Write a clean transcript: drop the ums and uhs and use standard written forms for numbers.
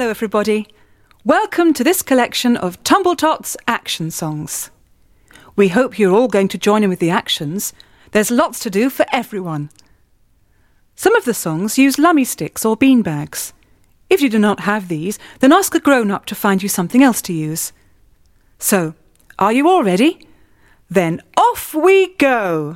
Hello everybody. Welcome to this collection of Tumbletots action songs. We hope you're all going to join in with the actions. There's lots to do for everyone. Some of the songs use lummy sticks or bean bags. If you do not have these, then ask a grown-up to find you something else to use. So, are you all ready? Then off we go!